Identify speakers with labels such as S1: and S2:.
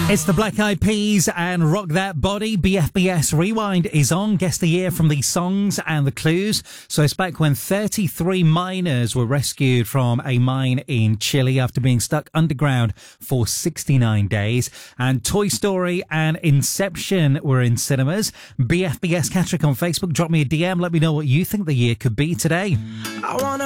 S1: It's the Black Eyed Peas and Rock That Body. BFBS Rewind is on. Guess the year from the songs and the clues. So it's back when 33 miners were rescued from a mine in Chile after being stuck underground for 69 days. And Toy Story and Inception were in cinemas. BFBS Catterick on Facebook. Drop me a DM. Let me know what you think the year could be today.
S2: I wanna